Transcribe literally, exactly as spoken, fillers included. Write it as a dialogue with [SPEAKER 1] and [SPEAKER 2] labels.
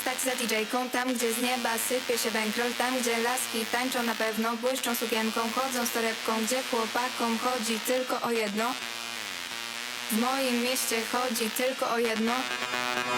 [SPEAKER 1] stać za didżejką. Tam, gdzie z nieba sypie się bankroll. Tam, gdzie laski tańczą na pewno, błyszczą sukienką, chodzą z torebką. Gdzie chłopakom chodzi tylko o jedno. W moim mieście chodzi tylko o jedno.